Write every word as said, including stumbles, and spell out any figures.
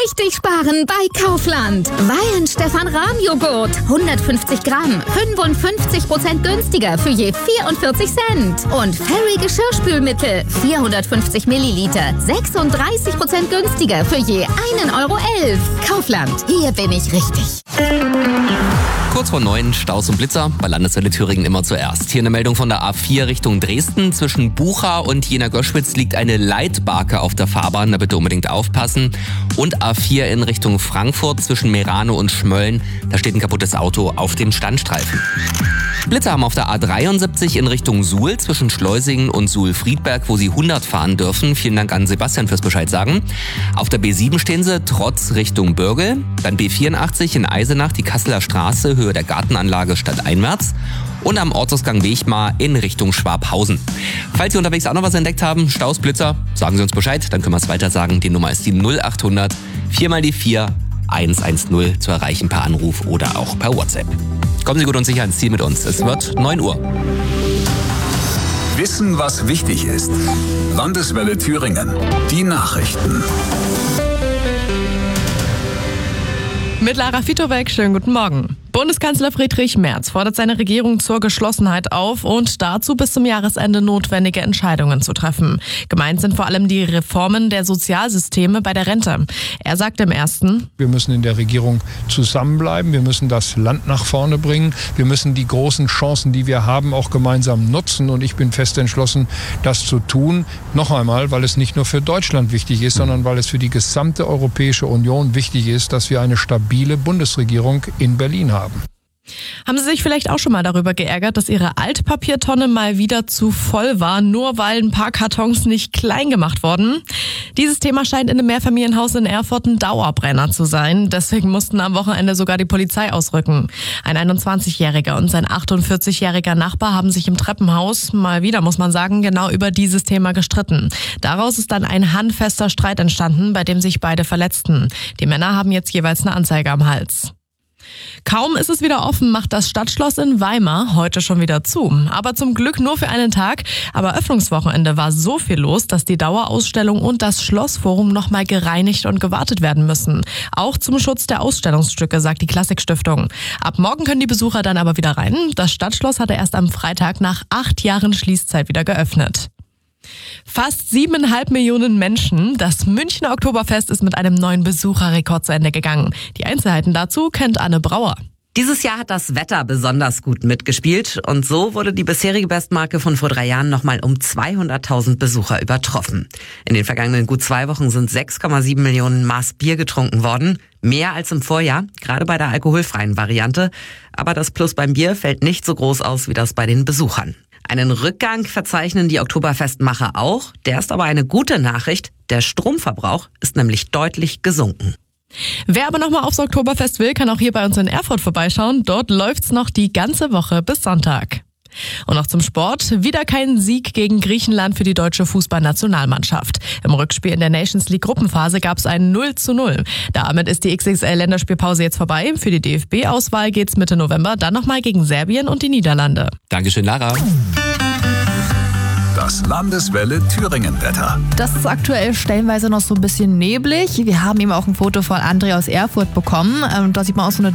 Richtig sparen bei Kaufland. Weihen Stefan Rahm Joghurt. hundertfünfzig Gramm. fünfundfünfzig Prozent günstiger für je vierundvierzig Cent. Und Fairy Geschirrspülmittel. vierhundertfünfzig Milliliter. sechsunddreißig Prozent günstiger für je einen Euro elf. Kaufland. Hier bin ich richtig. Kurz vor neun, Staus und Blitzer, bei Landeswelle Thüringen immer zuerst. Hier eine Meldung von der A vier Richtung Dresden. Zwischen Bucha und Jena-Göschwitz liegt eine Leitbarke auf der Fahrbahn, da bitte unbedingt aufpassen. Und A vier in Richtung Frankfurt zwischen Merano und Schmölln, da steht ein kaputtes Auto auf dem Standstreifen. Blitzer haben auf der A dreiundsiebzig in Richtung Suhl zwischen Schleusingen und Suhl-Friedberg, wo sie hundert fahren dürfen. Vielen Dank an Sebastian fürs Bescheid sagen. Auf der B sieben stehen sie trotz Richtung Bürgel. Dann B vierundachtzig in Eisenach, die Kasseler Straße, Höhe der Gartenanlage stadteinwärts. Und am Ortsausgang Wechmar in Richtung Schwabhausen. Falls Sie unterwegs auch noch was entdeckt haben, Staus, Blitzer, sagen Sie uns Bescheid, dann können wir es weiter sagen. Die Nummer ist die null acht hundert vier mal die vier eins eins null zu erreichen per Anruf oder auch per WhatsApp. Kommen Sie gut und sicher ins Ziel mit uns. Es wird neun Uhr. Wissen, was wichtig ist. Landeswelle Thüringen. Die Nachrichten. Mit Lara Fitowek, schönen guten Morgen. Bundeskanzler Friedrich Merz fordert seine Regierung zur Geschlossenheit auf und dazu bis zum Jahresende notwendige Entscheidungen zu treffen. Gemeint sind vor allem die Reformen der Sozialsysteme bei der Rente. Er sagt im ersten: Wir müssen in der Regierung zusammenbleiben, wir müssen das Land nach vorne bringen, wir müssen die großen Chancen, die wir haben, auch gemeinsam nutzen und ich bin fest entschlossen, das zu tun. Noch einmal, weil es nicht nur für Deutschland wichtig ist, sondern weil es für die gesamte Europäische Union wichtig ist, dass wir eine stabile Bundesregierung in Berlin haben. Haben Sie sich vielleicht auch schon mal darüber geärgert, dass Ihre Altpapiertonne mal wieder zu voll war, nur weil ein paar Kartons nicht klein gemacht wurden? Dieses Thema scheint in einem Mehrfamilienhaus in Erfurt ein Dauerbrenner zu sein. Deswegen mussten am Wochenende sogar die Polizei ausrücken. Ein einundzwanzigjähriger und sein achtundvierzigjähriger Nachbar haben sich im Treppenhaus, mal wieder muss man sagen, genau über dieses Thema gestritten. Daraus ist dann ein handfester Streit entstanden, bei dem sich beide verletzten. Die Männer haben jetzt jeweils eine Anzeige am Hals. Kaum ist es wieder offen, macht das Stadtschloss in Weimar heute schon wieder zu. Aber zum Glück nur für einen Tag. Aber Öffnungswochenende war so viel los, dass die Dauerausstellung und das Schlossforum nochmal gereinigt und gewartet werden müssen. Auch zum Schutz der Ausstellungsstücke, sagt die Klassikstiftung. Ab morgen können die Besucher dann aber wieder rein. Das Stadtschloss hatte erst am Freitag nach acht Jahren Schließzeit wieder geöffnet. Fast siebeneinhalb Millionen Menschen. Das Münchner Oktoberfest ist mit einem neuen Besucherrekord zu Ende gegangen. Die Einzelheiten dazu kennt Anne Brauer. Dieses Jahr hat das Wetter besonders gut mitgespielt und so wurde die bisherige Bestmarke von vor drei Jahren nochmal um zweihunderttausend Besucher übertroffen. In den vergangenen gut zwei Wochen sind sechs Komma sieben Millionen Maß Bier getrunken worden. Mehr als im Vorjahr, gerade bei der alkoholfreien Variante. Aber das Plus beim Bier fällt nicht so groß aus wie das bei den Besuchern. Einen Rückgang verzeichnen die Oktoberfestmacher auch. Der ist aber eine gute Nachricht. Der Stromverbrauch ist nämlich deutlich gesunken. Wer aber nochmal aufs Oktoberfest will, kann auch hier bei uns in Erfurt vorbeischauen. Dort läuft's noch die ganze Woche bis Sonntag. Und noch zum Sport. Wieder kein Sieg gegen Griechenland für die deutsche Fußballnationalmannschaft. Im Rückspiel in der Nations League Gruppenphase gab es ein null zu null. Damit ist die X X L-Länderspielpause jetzt vorbei. Für die D F B-Auswahl geht's Mitte November dann nochmal gegen Serbien und die Niederlande. Dankeschön, Lara. Das Landeswelle Thüringen-Wetter. Das ist aktuell stellenweise noch so ein bisschen neblig. Wir haben eben auch ein Foto von André aus Erfurt bekommen. Da sieht man auch so eine